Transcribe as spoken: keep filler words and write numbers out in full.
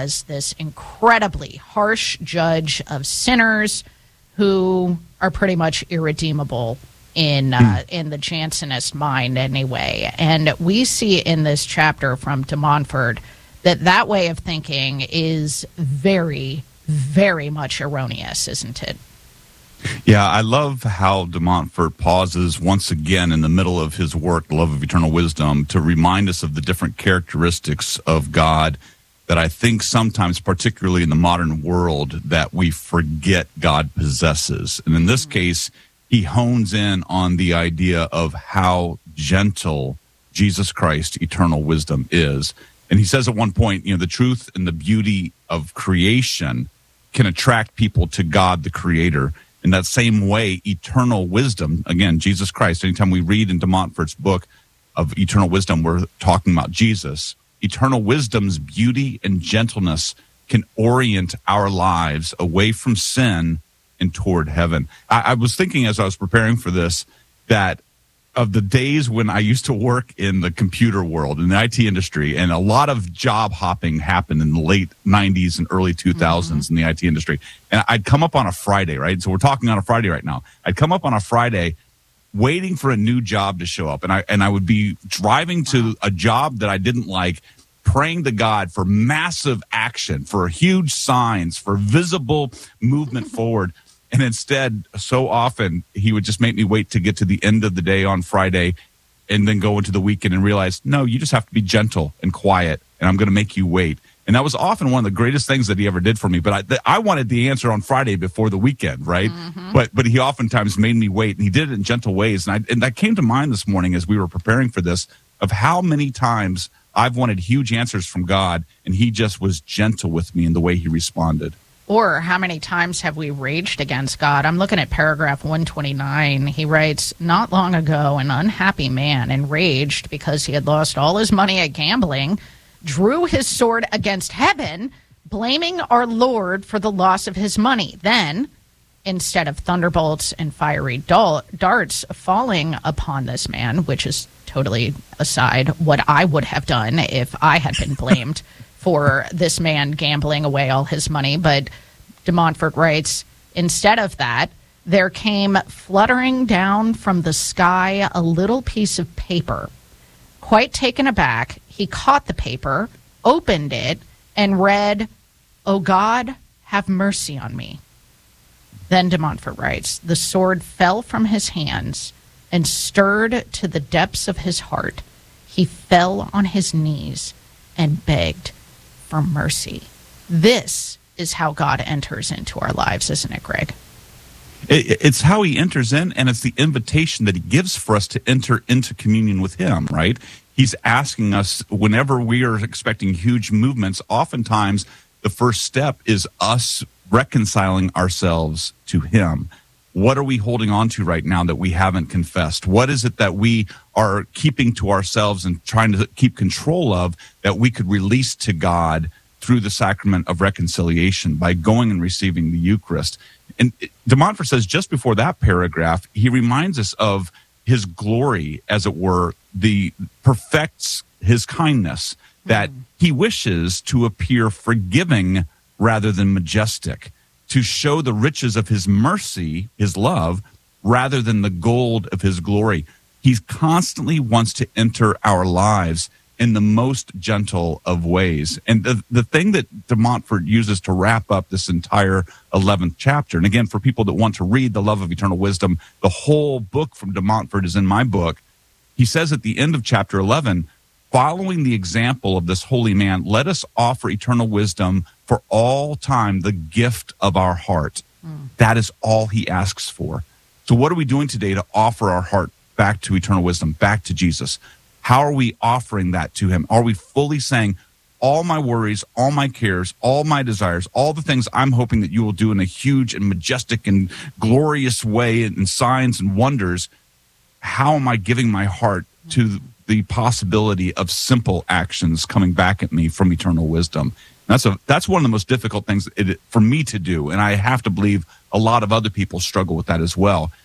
as this incredibly harsh judge of sinners who are pretty much irredeemable in uh, in the Jansenist mind anyway. And we see in this chapter from De Montfort that that way of thinking is very, very much erroneous, isn't it? Yeah, I love how De Montfort pauses once again in the middle of his work, The Love of Eternal Wisdom, to remind us of the different characteristics of God that I think sometimes, particularly in the modern world, that we forget God possesses. And in this case, he hones in on the idea of how gentle Jesus Christ, eternal wisdom, is. And he says at one point, you know, the truth and the beauty of creation can attract people to God, the Creator. In that same way, eternal wisdom, again, Jesus Christ, anytime we read in De Montfort's book of eternal wisdom, we're talking about Jesus. Eternal wisdom's beauty and gentleness can orient our lives away from sin and toward heaven. I, I was thinking as I was preparing for this that of the days when I used to work in the computer world, in the I T industry, and a lot of job hopping happened in the late nineties and early two thousands mm-hmm. in the I T industry. And I'd come up on a Friday, right? So we're talking on a Friday right now. I'd come up on a Friday waiting for a new job to show up. And I, and I would be driving to a job that I didn't like, praying to God for massive action, for huge signs, for visible movement forward. And instead, so often, he would just make me wait to get to the end of the day on Friday and then go into the weekend and realize, no, you just have to be gentle and quiet, and I'm going to make you wait. And that was often one of the greatest things that he ever did for me. But I, th- I wanted the answer on Friday before the weekend, right? Mm-hmm. But but he oftentimes made me wait, and he did it in gentle ways. And, I, and that came to mind this morning as we were preparing for this, of how many times I've wanted huge answers from God, and he just was gentle with me in the way he responded. Or how many times have we raged against God? I'm looking at paragraph one twenty-nine. He writes, not long ago, an unhappy man, enraged because he had lost all his money at gambling, drew his sword against heaven, blaming our Lord for the loss of his money. Then, instead of thunderbolts and fiery dol- darts falling upon this man, which is totally aside what I would have done if I had been blamed for this man gambling away all his money. But De Montfort writes, instead of that, there came fluttering down from the sky a little piece of paper. Quite taken aback, he caught the paper, opened it, and read, "O God, have mercy on me." Then De Montfort writes, the sword fell from his hands, and stirred to the depths of his heart, he fell on his knees and begged for mercy. This is how God enters into our lives, isn't it, Greg? It's how he enters in, and it's the invitation that he gives for us to enter into communion with him, right? He's asking us, whenever we are expecting huge movements, oftentimes the first step is us reconciling ourselves to him. What are we holding on to right now that we haven't confessed? What is it that we are keeping to ourselves and trying to keep control of that we could release to God through the sacrament of reconciliation by going and receiving the Eucharist? And De Montfort says just before that paragraph, he reminds us of his glory, as it were, the perfects his kindness, that mm. he wishes to appear forgiving rather than majestic, to show the riches of his mercy, his love, rather than the gold of his glory. He constantly wants to enter our lives in the most gentle of ways. And the, the thing that De Montfort uses to wrap up this entire eleventh chapter, and again, for people that want to read The Love of Eternal Wisdom, the whole book from De Montfort is in my book. He says at the end of chapter eleven, following the example of this holy man, let us offer eternal wisdom for all time, the gift of our heart. Mm. That is all he asks for. So what are we doing today to offer our heart back to eternal wisdom, back to Jesus? How are we offering that to him? Are we fully saying, all my worries, all my cares, all my desires, all the things I'm hoping that you will do in a huge and majestic and glorious way and signs and wonders, how am I giving my heart to the possibility of simple actions coming back at me from eternal wisdom? That's a that's one of the most difficult things it, for me to do, and I have to believe a lot of other people struggle with that as well.